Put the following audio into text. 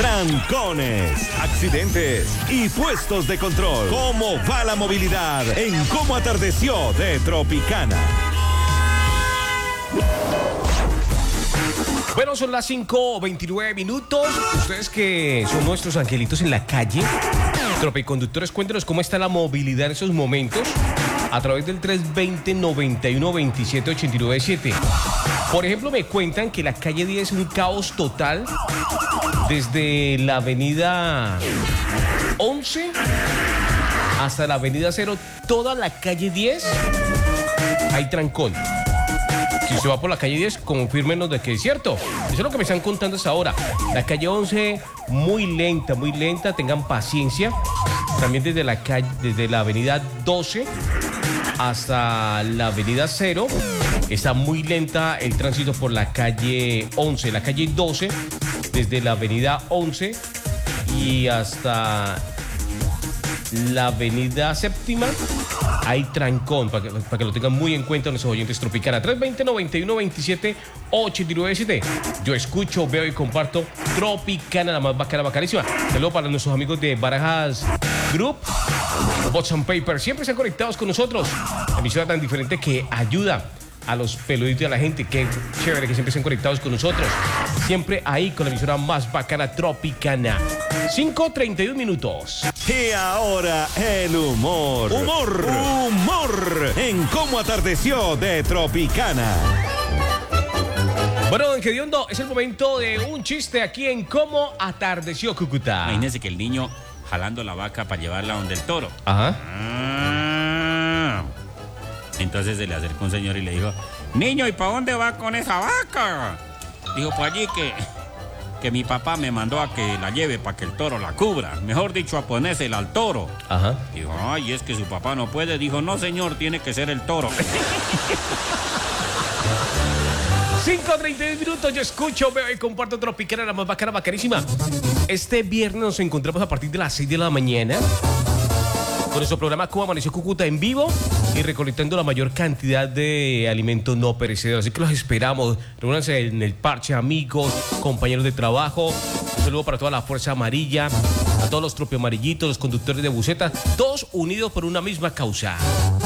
trancones, accidentes y puestos de control. ¿Cómo va la movilidad en Cómo Atardeció de Tropicana? Bueno, son las 5:29 minutos. Ustedes que son nuestros angelitos en la calle, tropiconductores, cuéntenos cómo está la movilidad en esos momentos a través del 320-9127-897. Por ejemplo, me cuentan que la calle 10 es un caos total desde la avenida 11 hasta la avenida 0. Toda la calle 10 hay trancón. Si usted va por la calle 10, confírmenos de que es cierto. Eso es lo que me están contando hasta ahora. La calle 11, muy lenta, tengan paciencia. También desde la avenida 12 hasta la avenida 0, está muy lenta el tránsito por la calle 11. La calle 12, desde la avenida 11 y hasta la avenida séptima, hay trancón, para que lo tengan muy en cuenta nuestros oyentes Tropicana. 320-9127-897. Yo escucho, veo y comparto Tropicana, la más bacana, bacanísima. Saludos para nuestros amigos de Barajas Group, Bots and Paper. Siempre están conectados con nosotros. Emisora tan diferente que ayuda a los peluditos y a la gente. Qué chévere que siempre estén conectados con nosotros. Siempre ahí con la emisora más bacana, Tropicana. 5:31 minutos. Y ahora el humor. Humor en Cómo Atardeció de Tropicana. Bueno, don Gediondo, es el momento de un chiste aquí en Cómo Atardeció Cúcuta. Imagínese que el niño jalando la vaca para llevarla donde el toro. Ajá. Entonces se le acercó un señor y le dijo: niño, ¿y para dónde va con esa vaca? Dijo: pues allí que mi papá me mandó a que la lleve para que el toro la cubra. Mejor dicho, a ponérsela al toro. Ajá. Dijo: ay, es que su papá no puede. Dijo: no, señor, tiene que ser el toro. 5:32 minutos, yo escucho, veo y comparto Tropicana, la más bacana, bacanísima. Este viernes nos encontramos a partir de las 6 de la mañana con nuestro programa Cómo Amaneció Cúcuta en vivo y recolectando la mayor cantidad de alimentos no perecederos. Así que los esperamos. Reúnanse en el parche, amigos, compañeros de trabajo. Un saludo para toda la Fuerza Amarilla, a todos los tropiamarillitos, los conductores de busetas, todos unidos por una misma causa.